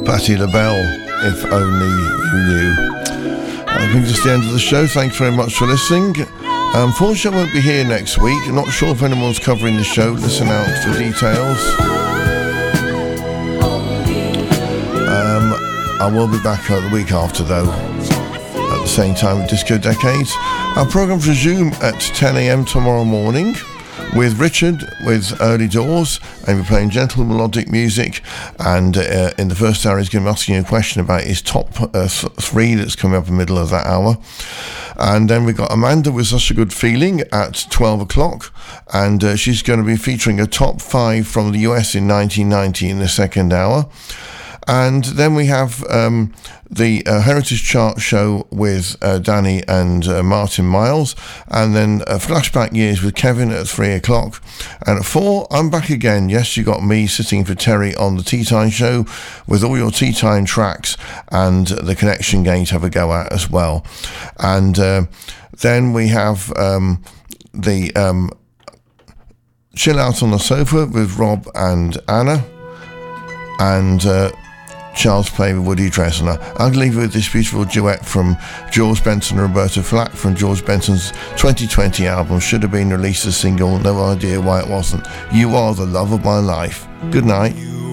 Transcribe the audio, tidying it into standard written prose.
Patti LaBelle, If Only You Knew. That brings us to the end of the show. Thanks very much for listening. Unfortunately, I won't be here next week. I'm not sure if anyone's covering the show. Listen out for details. I will be back the week after, though, at the same time with Disco Decades. Our programmes resume at 10 a.m. tomorrow morning with Richard with Early Doors, and we're playing gentle melodic music, and in the first hour he's going to be asking you a question about his top 3 that's coming up in the middle of that hour. And then we've got Amanda with Such a Good Feeling at 12 o'clock, and she's going to be featuring a top 5 from the US in 1990 in the second hour. And then we have the Heritage Chart show with Danny and Martin Miles, and then Flashback Years with Kevin at 3 o'clock. And at 4, I'm back again. Yes, you got me sitting for Terry on the Tea Time show with all your Tea Time tracks, and the Connection game to have a go at as well. And then we have the Chill Out on the Sofa with Rob and Anna, and Charles Play with Woody Dressler. I'll leave you with this beautiful duet from George Benson and Roberta Flack from George Benson's 2020 album. Should have been released as a single, no idea why it wasn't. You Are the Love of My Life. Good night.